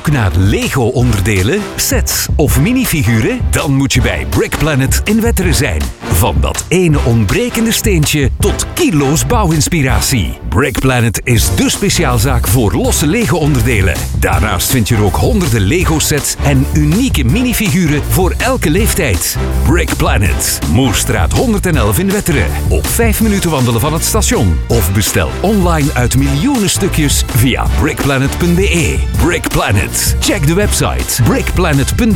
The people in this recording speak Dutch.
zoek naar Lego-onderdelen, sets of minifiguren? Dan moet je bij Brick Planet in Wetteren zijn. Van dat ene ontbrekende steentje tot kilo's bouwinspiratie. Brick Planet is dé speciaalzaak voor losse Lego-onderdelen. Daarnaast vind je er ook honderden Lego-sets en unieke minifiguren voor elke leeftijd. Brick Planet, Moerstraat 111 in Wetteren. Op 5 minuten wandelen van het station. Of bestel online uit miljoenen stukjes via brickplanet.be. Brick Planet. Check de website brickplanet.be.